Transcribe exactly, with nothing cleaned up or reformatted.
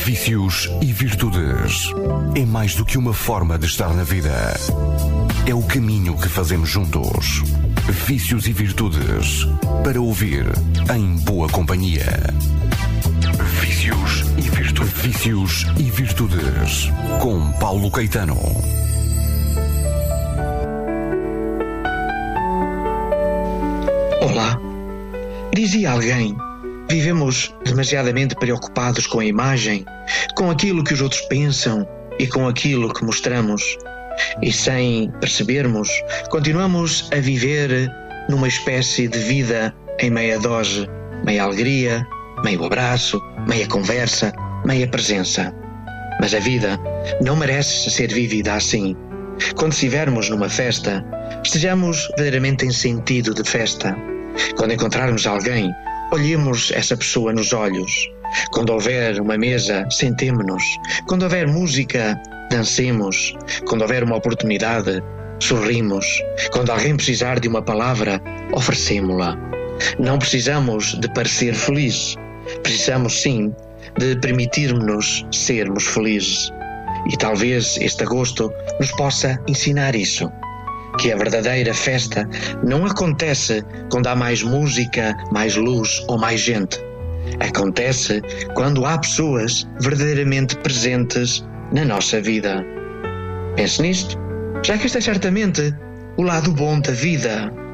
Vícios e virtudes. É mais do que uma forma de estar na vida. É o caminho que fazemos juntos. Vícios e virtudes. Para ouvir em boa companhia. Vícios e virtudes. Vícios e virtudes. Com Paulo Caetano. Olá. Dizia alguém: vivemos demasiadamente preocupados com a imagem, com aquilo que os outros pensam e com aquilo que mostramos. E sem percebermos, continuamos a viver numa espécie de vida em meia dose, meia alegria, meio abraço, meia conversa, meia presença. Mas a vida não merece ser vivida assim. Quando estivermos numa festa, estejamos verdadeiramente em sentido de festa. Quando encontrarmos alguém, olhemos essa pessoa nos olhos. Quando houver uma mesa, sentemo-nos. Quando houver música, dancemos. Quando houver uma oportunidade, sorrimos. Quando alguém precisar de uma palavra, oferecemo-la. Não precisamos de parecer felizes. Precisamos, sim, de permitirmos-nos sermos felizes. E talvez este agosto nos possa ensinar isso. Que a verdadeira festa não acontece quando há mais música, mais luz ou mais gente. Acontece quando há pessoas verdadeiramente presentes na nossa vida. Pense nisto, já que este é certamente o lado bom da vida.